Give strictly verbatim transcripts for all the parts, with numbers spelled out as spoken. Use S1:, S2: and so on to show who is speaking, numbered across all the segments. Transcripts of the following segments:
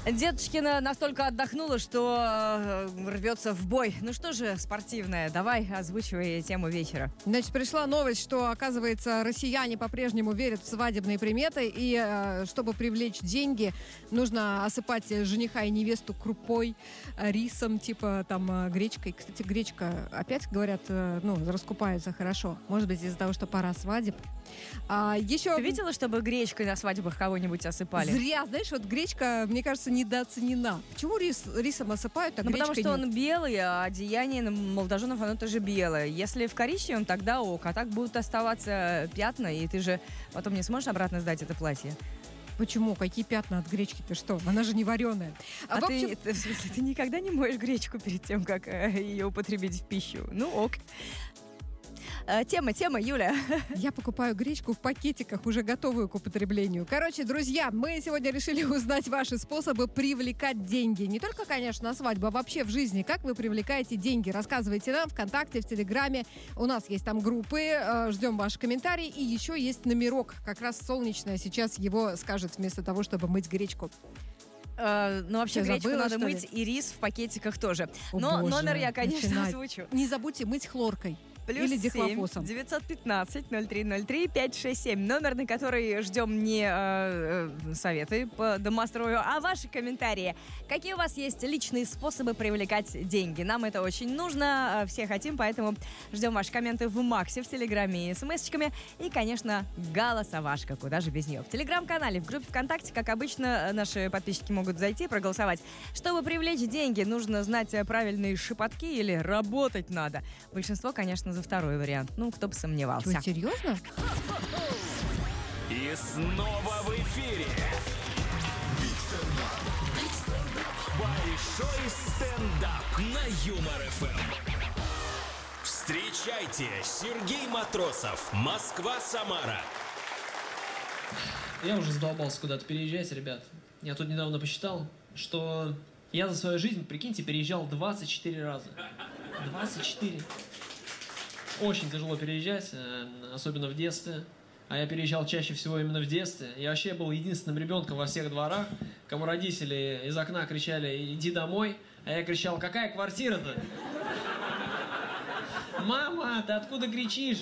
S1: Деточкина настолько отдохнула, что э, рвется в бой. Ну что же, спортивная, давай озвучивай тему вечера.
S2: Значит, пришла новость, что, оказывается, россияне по-прежнему верят в свадебные приметы, и э, чтобы привлечь деньги, нужно осыпать жениха и невесту крупой, э, рисом, типа там э, гречкой. Кстати, гречка, опять говорят, э, ну, раскупается хорошо. Может быть, из-за того, что пора свадеб. А, еще...
S1: Ты видела, чтобы гречкой на свадьбах кого-нибудь осыпали?
S2: Зря, знаешь, вот гречка, мне кажется, недооценена. Почему рис, рисом осыпают, а
S1: ну,
S2: гречкой
S1: потому что
S2: нет?
S1: он белый, а одеяние молодоженов, оно тоже белое. Если в коричневом, тогда ок, а так будут оставаться пятна, и ты же потом не сможешь обратно сдать это платье.
S2: Почему? Какие пятна от гречки? Ты что? Она же не вареная.
S1: А,
S2: а
S1: ты,
S2: общем...
S1: ты, в смысле, ты никогда не моешь гречку перед тем, как э, ее употребить в пищу? Ну ок. Тема, тема, Юля.
S2: Я покупаю гречку в пакетиках, уже готовую к употреблению. Короче, друзья, мы сегодня решили узнать ваши способы привлекать деньги. Не только, конечно, на свадьбу, а вообще в жизни. Как вы привлекаете деньги? Рассказывайте нам ВКонтакте, в Телеграме. У нас есть там группы. Ждем ваши комментарии. И еще есть номерок. Как раз солнечная сейчас его скажет вместо того, чтобы мыть гречку.
S1: Uh, ну, вообще,
S2: Ты
S1: гречку
S2: забыла,
S1: надо мыть, и рис в пакетиках тоже.
S2: О,
S1: Но
S2: боже,
S1: номер я, конечно,
S2: начинает.
S1: озвучу.
S2: Не забудьте мыть хлоркой.
S1: Плюс
S2: или дихлофосом.
S1: девятьсот пятнадцать ноль три ноль три пять шесть семь. Номер, на который ждем не э, э, советы по домострою, а ваши комментарии. Какие у вас есть личные способы привлекать деньги? Нам это очень нужно, все хотим, поэтому ждем ваши комменты в Максе, в Телеграме и смс-очками. И, конечно, голосовашка, куда же без нее. В Телеграм-канале, в группе ВКонтакте, как обычно, наши подписчики могут зайти, проголосовать. Чтобы привлечь деньги, нужно знать правильные шепотки или работать надо. Большинство, конечно, за второй вариант. Ну, кто бы сомневался.
S2: Что, серьезно?
S3: И снова в эфире большой стендап на Юмор эф эм. Встречайте, Сергей Матросов, Москва-Самара.
S4: Я уже задолбался куда-то переезжать, ребят. Я тут недавно посчитал, что я за свою жизнь, прикиньте, переезжал двадцать четыре раза. двадцать четыре. Очень тяжело переезжать, особенно в детстве. А я переезжал чаще всего именно в детстве. Я вообще был единственным ребенком во всех дворах, кому родители из окна кричали «иди домой», а я кричал «какая квартира-то?» «Мама, ты откуда кричишь?»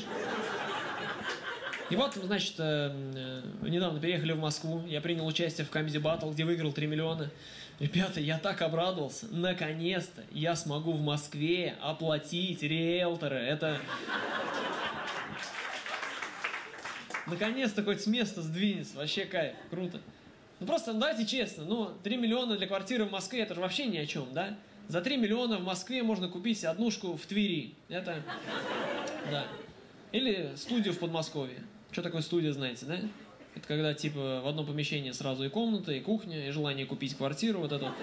S4: И вот, значит, недавно переехали в Москву, я принял участие в Comedy Battle, где выиграл три миллиона. Ребята, я так обрадовался. Наконец-то я смогу в Москве оплатить риэлтора. Это... Наконец-то хоть с места сдвинется. Вообще кайф, круто. Ну просто, ну давайте честно, ну три миллиона для квартиры в Москве, это же вообще ни о чем, да? За три миллиона в Москве можно купить однушку в Твери. Это... Да. Или студию в Подмосковье. Что такое студия, знаете, да? Это когда, типа, в одном помещении сразу и комната, и кухня, и желание купить квартиру, вот это.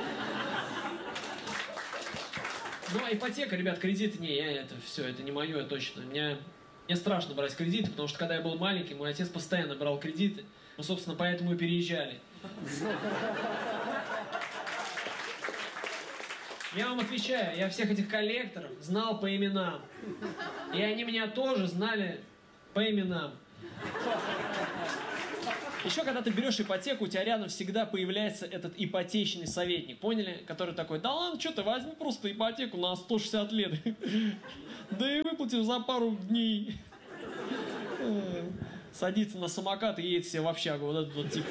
S4: Ну, а ипотека, ребят, кредит, не, я это, все, это не мое, точно. Мне, мне страшно брать кредиты, потому что, когда я был маленький, мой отец постоянно брал кредиты. Ну, собственно, поэтому и переезжали. Я вам отвечаю, я всех этих коллекторов знал по именам. И они меня тоже знали по именам. Еще когда ты берешь ипотеку, у тебя рядом всегда появляется этот ипотечный советник, поняли? Который такой, да ладно, что ты, возьми просто ипотеку на сто шестьдесят лет. Да и выплатишь за пару дней. Садится на самокат и едет себе в общагу, вот этот вот тип.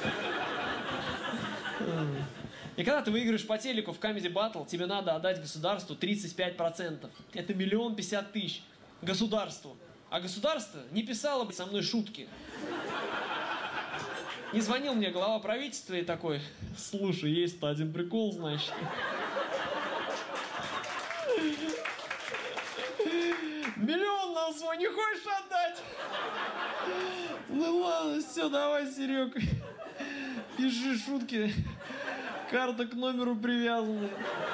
S4: И когда ты выиграешь по телеку в Comedy Battle, тебе надо отдать государству тридцать пять процентов. Это миллион пятьдесят тысяч государству. А государство не писало бы со мной шутки. Не звонил мне глава правительства и такой, слушай, есть-то один прикол, значит. Миллион нам свой не хочешь отдать? Ну ладно, все, давай, Серег. Пиши шутки. Карта к номеру привязана.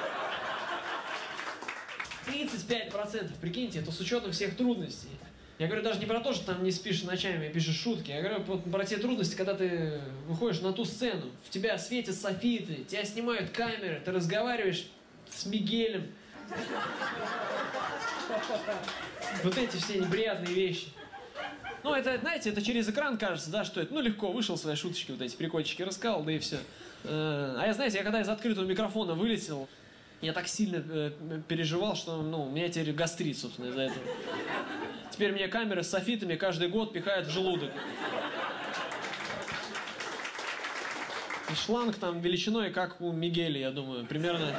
S4: тридцать пять процентов, прикиньте, это с учетом всех трудностей. Я говорю даже не про то, что там не спишь ночами и пишешь шутки. Я говорю про те трудности, когда ты выходишь на ту сцену, в тебя светят софиты, тебя снимают камеры, ты разговариваешь с Мигелем. Вот эти все неприятные вещи. Ну, это, знаете, это через экран кажется, да, что это, ну, легко, вышел свои шуточки, вот эти прикольчики рассказал, да и все. А я, знаете, я когда из открытого микрофона вылетел, я так сильно э, переживал, что, ну, у меня теперь гастрит, собственно, из-за этого. Теперь мне камеры с софитами каждый год пихают в желудок. И шланг там величиной, как у Мигеля, я думаю, примерно.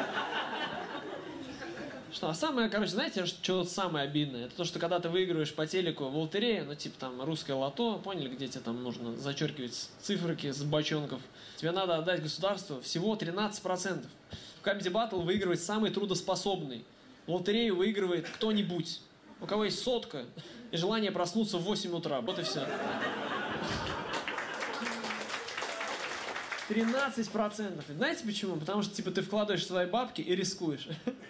S4: Что, а самое, короче, знаете, что самое обидное? Это то, что когда ты выигрываешь по телеку в лотерею, ну, типа там русское лото, поняли, где тебе там нужно зачеркивать циферки с бочонков. Тебе надо отдать государству всего тринадцать процентов. В Comedy Battle выигрывает самый трудоспособный. В лотерею выигрывает кто-нибудь. У кого есть сотка и желание проснуться в восемь утра. Вот и все. тринадцать процентов. Знаете почему? Потому что, типа, ты вкладываешь свои бабки и рискуешь.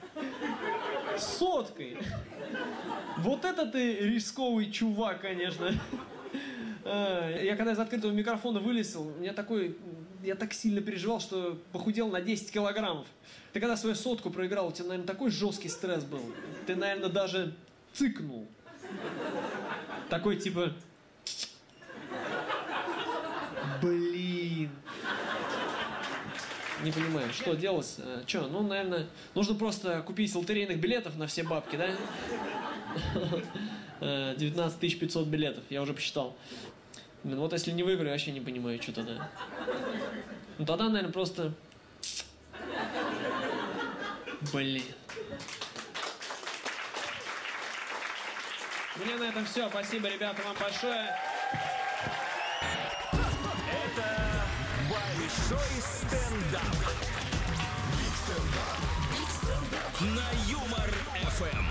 S4: Соткой. Вот это ты рисковый чувак, конечно. Я когда из открытого микрофона вылезал, я такой, я так сильно переживал, что похудел на десять килограммов. Ты когда свою сотку проиграл, у тебя, наверное, такой жесткий стресс был. Ты, наверное, даже цыкнул. Такой, типа... Блин. Не понимаю, что делать? Че, ну, наверное, нужно просто купить лотерейных билетов на все бабки, да? девятнадцать тысяч пятьсот билетов, я уже посчитал. Блин, вот если не выиграю, я вообще не понимаю, что тогда. Ну, тогда, наверное, просто... Блин. У меня на этом все. Спасибо, ребята, вам большое.
S3: Это большой стендап. На Юмор эф эм.